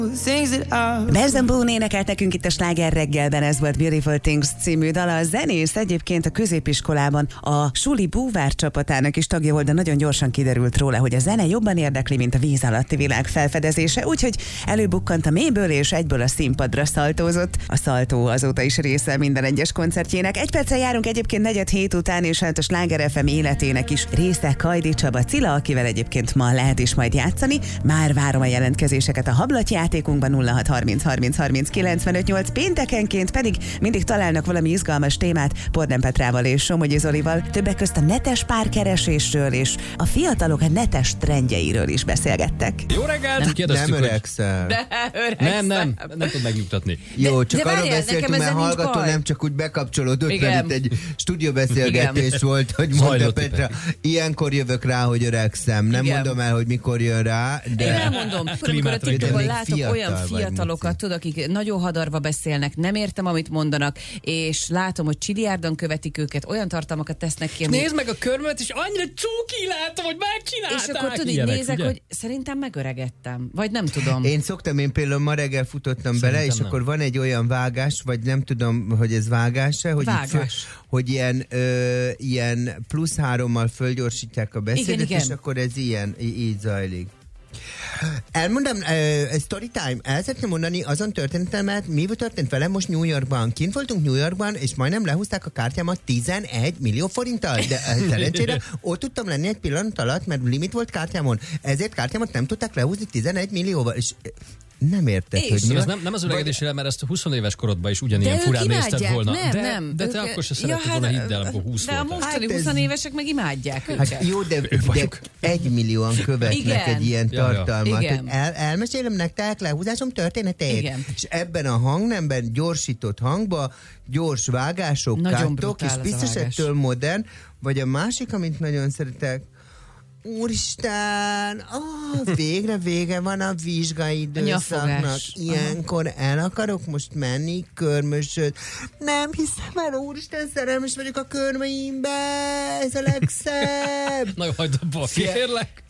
Benson Boone énekelt nekünk itt a Sláger reggelben, ez volt Beautiful Things című dala. A zenész egyébként a középiskolában a suli búvár csapatának is tagja volt, de nagyon gyorsan kiderült róla, hogy a zene jobban érdekli, mint a víz alatti világ felfedezése, úgyhogy előbukkant a mélyből és egyből a színpadra szaltózott. A szaltó azóta is része minden egyes koncertjének. Egy perccel járunk egyébként 4:07 után, és hát a Sláger FM életének is része Kajdi Csaba Cilla, akivel egyébként ma lehet is majd játszani. Már várom a jelentkezéseket a hablatjátékunkban 0630 30 30 95 8, péntekenként pedig mindig találnak valami izgalmas témát Pordán Petrával és Somogyi Zolival, többek közt a netes párkeresésről és a fiatalok a netes trendjeiről is beszélgettek. Jó reggelt! Nem öregszel. De öregszem. Nem tud megnyugtatni. Jó, csak de arról beszéltünk, mert hallgató nem csak úgy bekapcsolódott, mert itt egy stúdióbeszélgetés volt, hogy mondta Petra, ilyenkor jövök rá, hogy öregszem. Nem mondom el, hogy mikor jön rá, de... Én elmondom, amikor a TikTokon látok olyan fiatalokat, tudod, akik nagyon hadarva beszélnek, nem értem, amit mondanak, és látom, hogy csiliárdan követik őket, olyan tartalmakat tesznek ki, Nézd meg a körmömet, és annyira csúki látom, hogy megcsinálták. És akkor tudod, így nézek, ugye? Hogy szerintem megöregedtem, vagy nem tudom. Én például ma reggel futottam bele, és akkor van egy olyan vágás, vagy nem tudom, hogy ez vágás-e, hogy ilyen +3-mal fölgyorsítják a beszédet, igen. és akkor ez így zajlik. Elmondom, story time, el szeretném mondani azon történetemet, mi történt velem most New Yorkban. Kint voltunk New Yorkban, és majdnem lehúzták a kártyámat 11 millió forinttal, de szerencsére ott tudtam lenni egy pillanat alatt, mert limit volt kártyámon, ezért kártyámat nem tudták lehúzni 11 millióval, és nem érted, hogy mi van. Nem az öregedésére, mert ezt a 20 éves korodban is ugyanilyen furán nézted volna. Nem. De te akkor se szeretted volna, hidd el, amikor 20 de voltál. De a mostani 20 évesek meg imádják őket. Hát jó, de 1 millióan követnek egy ilyen tartalmat. Igen. Elmesélem nektek lehúzásom történetét. Igen. És ebben a hangnemben, gyorsított hangba, gyors vágások, káttok, és biztos ettől modern. Vagy a másik, amit nagyon szeretek, Úristen, végre vége van a vizsgaidőszaknak. Ilyenkor el akarok most menni körmösöd. Nem hiszem el, úristen, szerelmes vagyok a körmeimbe. Ez a legszebb. Na jó, hagyd abba, kérlek.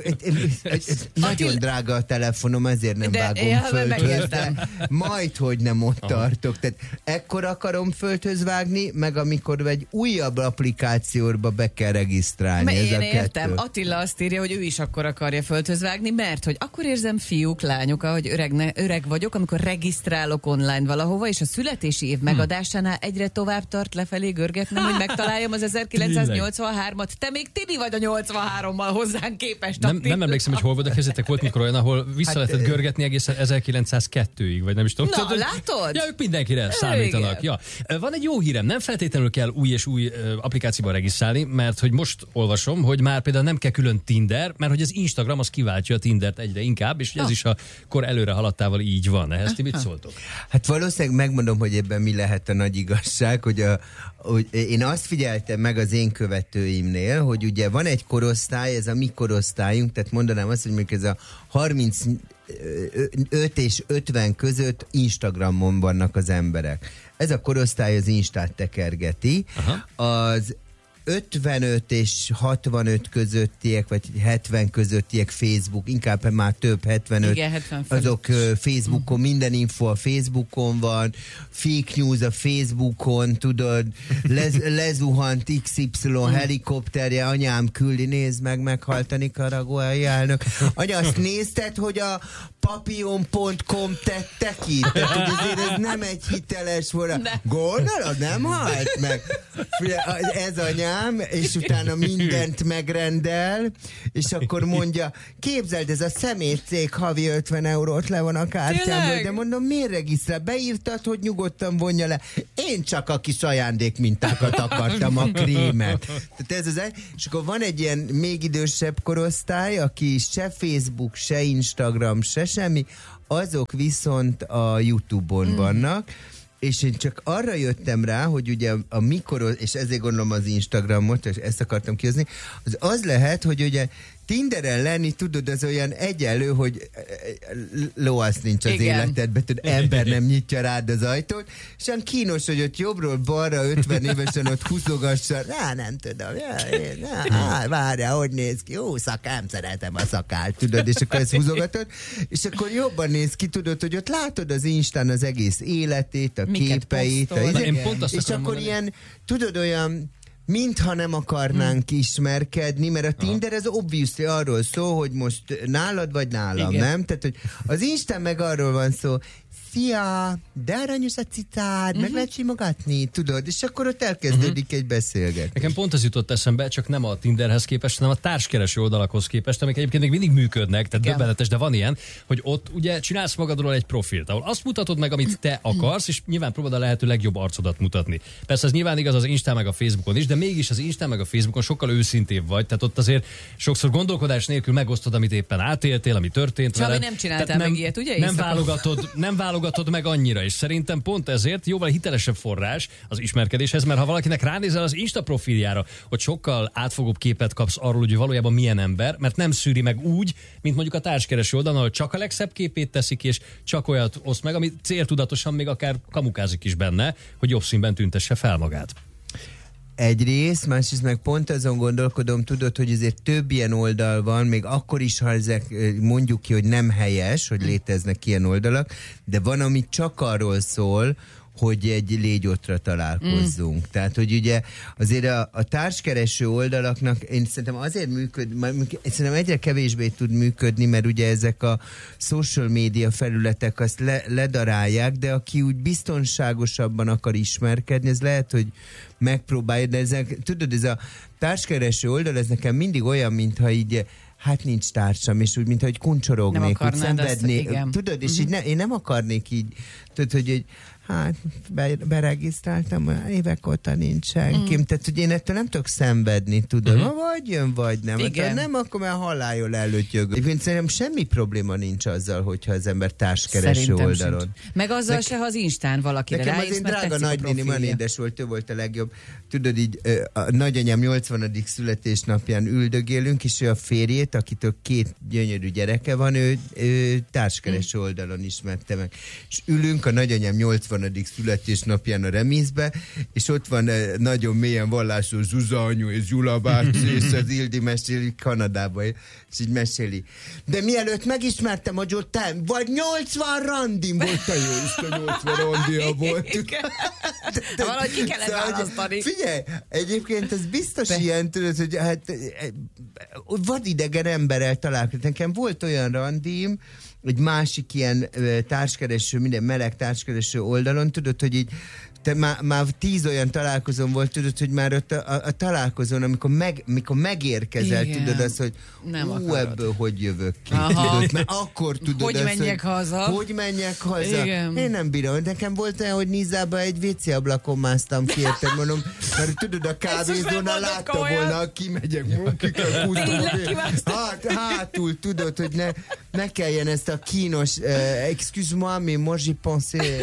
Nagyon drága a telefonom, ezért nem vágom földhöz, de majd, hogy nem ott tartok. Tehát ekkor akarom földhöz vágni, meg amikor egy újabb applikációba be kell regisztrálni. Ez én értem. Attila azt írja, hogy ő is akkor akarja földhöz vágni, mert hogy akkor érzem, fiúk, lányok, ahogy öreg vagyok, amikor regisztrálok online valahova, és a születési év megadásánál egyre tovább tart lefelé görgetnem, hogy megtaláljam az 1983-at. Te még tini vagy a 83-mal hozzánk képest. Nem emlékszem, hogy hol volt, de kezdetek volt mikor olyan, ahol vissza lehetett görgetni egészen 1902-ig, vagy nem is tudom. Na, látod? Ja, ők mindenkire számítanak. Ja. Van egy jó hírem, nem feltétlenül kell új és új applikációba regisztrálni, mert hogy most olvasom, hogy már például nem kell külön Tinder, mert hogy az Instagram az kiváltja a Tindert egyre inkább, és ez is a kor előre haladtával így van. Ehhez ti mit szóltok? Hát valószínűleg megmondom, hogy ebben mi lehet a nagy igazság, hogy én azt figyeltem meg az én követőimnél, hogy ugye van egy korosztály, ez a mi korosztályunk, tehát mondanám azt, hogy mondjuk ez a 35 és 50 között Instagramon vannak az emberek. Ez a korosztály az Instát tekergeti. Aha. Az 55 és 65 közöttiek, vagy 70 közöttiek Facebook, inkább már több 75, igen, 70 azok Facebookon, minden info a Facebookon van, fake news a Facebookon, tudod, lezuhant XY helikopterje, anyám küldi, nézd meg, meghalt a Nicaraguai elnök. Anya, azt nézted, hogy a papillon.com tette ki? Tehát, hogy azért ez nem egy hiteles volna. Gondolod, nem halt meg? Ez anyám, és utána mindent megrendel, és akkor mondja, képzeld, ez a szemétcég havi 50 eurót le van a kártyámból, de mondom, miért regisztrál? Beírtad, hogy nyugodtan vonja le. Én csak a kis ajándékmintákat akartam, a krémet. Tehát ez és akkor van egy ilyen még idősebb korosztály, aki se Facebook, se Instagram, se semmi, azok viszont a YouTube-on vannak, és én csak arra jöttem rá, hogy ugye a mikor, és ezért gondolom az Instagramot, és ezt akartam kihozni, az lehet, hogy ugye Tinderen lenni, tudod, az olyan egyenlő, hogy lóasz nincs az életedben, tudod, ember nem nyitja rád az ajtót, és olyan kínos, hogy ott jobbról balra 50 évesen ott húzogassa, nem tudom, várjál, hogy néz ki, szakám, szeretem a szakált, tudod, és akkor ezt húzogatod, és akkor jobban néz ki, tudod, hogy ott látod az Instán az egész életét, a képeit, és akkor ilyen, tudod, olyan mintha nem akarnánk ismerkedni, mert a Tinder ez obviously arról szól, hogy most nálad vagy nálam, nem? Tehát, hogy az Instán meg arról van szó, szia, de aranyos a cicád, meg lehet simogatni, tudod, és akkor ott elkezdődik egy beszélgetés. Nekem pont az jutott eszembe, csak nem a Tinderhez képest, hanem a társkereső oldalakhoz képest, amik egyébként még mindig működnek, tehát döbbenetes, de van ilyen, hogy ott ugye csinálsz magadról egy profilt, ahol azt mutatod meg, amit te akarsz, és nyilván próbáld a lehető legjobb arcodat mutatni. Persze ez nyilván igaz az Instán meg a Facebookon is, de mégis az Instán meg a Facebookon sokkal őszintébb vagy, tehát ott azért sokszor gondolkodás nélkül megosztod, amit éppen átéltél, ami történt Csabi, veled. nem csináltál meg ilyet, ugye? Nem válogatod meg annyira, és szerintem pont ezért jóval hitelesebb forrás az ismerkedéshez, mert ha valakinek ránézel az Insta profiljára, hogy sokkal átfogóbb képet kapsz arról, hogy valójában milyen ember, mert nem szűri meg úgy, mint mondjuk a társkereső oldalon, ahol csak a legszebb képét teszik, és csak olyat oszt meg, ami céltudatosan még akár kamukázik is benne, hogy jobb színben tüntesse fel magát. Egyrészt, másrészt meg pont azon gondolkodom, tudod, hogy azért több ilyen oldal van, még akkor is, ha ezek mondjuk ki, hogy nem helyes, hogy léteznek ilyen oldalak, de van, ami csak arról szól, hogy egy légyotra találkozzunk. Tehát, hogy ugye azért a társkereső oldalaknak én szerintem azért szerintem egyre kevésbé tud működni, mert ugye ezek a social media felületek azt ledarálják, de aki úgy biztonságosabban akar ismerkedni, ez lehet, hogy megpróbálja, de ezek, tudod, ez a társkereső oldal, ez nekem mindig olyan, mintha így hát nincs társam, és úgy, mintha hogy kuncsorognék, úgy szenvednék. Tudod, és így én nem akarnék így, tudod, hogy hát beregisztráltam, évek óta nincs senki. Tehát, hogy én ettől nem tudok szenvedni, tudod. Vagy jön, vagy nem. Hát, nem, akkor már haláljon előtt jövök. Egyébként szerintem semmi probléma nincs azzal, hogyha az ember társkereső oldalon. Meg azzal se, ha az Instán valakire rájössz, mert tetszik a profilja. Nekem az én drága nagynéni édes volt, ő volt a legjobb. Tudod, így a nagyanyám 80. születésnapján üldögélünk, és ő a férjét, akitől 2 gyönyörű gyereke van, ő társkereső oldalon ismerte meg. És ülünk a nagyanyám 80. születésnapján a remízbe, és ott van nagyon mélyen vallásos Zsuzsa anyu és Gyula bácsi, és az Ildi meséli Kanadában, és így meséli. De mielőtt megismertem a Zsotán, vagy 80 randim volt, a jó Isten, 80 randia volt. Valahogy ki kellett választani. Figyelj, egyébként ez biztos ilyen, tudod, hogy hát vadidegen emberrel találkozott. Nekem volt olyan randim, egy másik ilyen társkereső, minden meleg társkereső oldalon, tudod, hogy így már 10 olyan találkozón volt, tudod, hogy már ott a találkozón, amikor megérkezel, tudod azt, hogy ebből hogy jövök ki, tudod, mert akkor tudod hogy azt, menjek haza. Hogy menjek haza. Igen. Én nem bírom. Nekem volt olyan, hogy Nizába egy WC ablakon másztam ki, érted, mondom, mert tudod, a kávézónál látta volna, kimegyek, ki kell húzni. Hátul, tudod, hogy ne kelljen ezt a kínos, excuse-moi, mais moi j'ai pensé,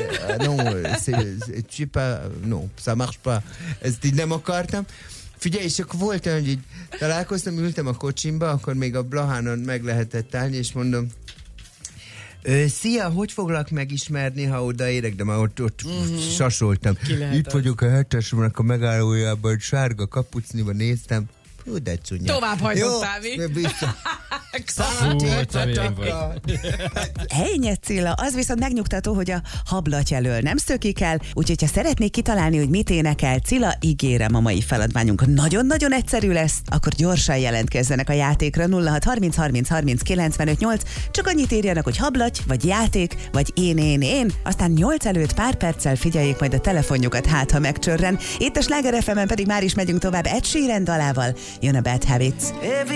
non, ça marche pas. Ezt így nem akartam. Figyelj, és akkor volt olyan, hogy így találkoztam, ültem a kocsimba, akkor még a Blahánon meg lehetett állni, és mondom, szia, hogy foglak megismerni, ha odaérek, de már ott sasoltam. Itt vagyok a 7-esnek a megállójában, sárga kapucniba néztem. Hú, de csúnya. Tovább hajtottál mi? Ennyi, Cilla, az viszont megnyugtató, hogy a hablatyelől nem szökik el, úgyhogy ha szeretnék kitalálni, hogy mit énekel Cilla, ígérem, a mai feladványunk nagyon-nagyon egyszerű lesz, akkor gyorsan jelentkezzenek a játékra 0630 30 30 95 8, csak annyit írjanak, hogy hablaty, vagy játék, vagy én, aztán 8 előtt pár perccel figyeljék majd a telefonjukat, hát ha megcsörren. Itt a Sláger FM-en pedig már is megyünk tovább Ed Sheeran dalával, jön a Bad Habits.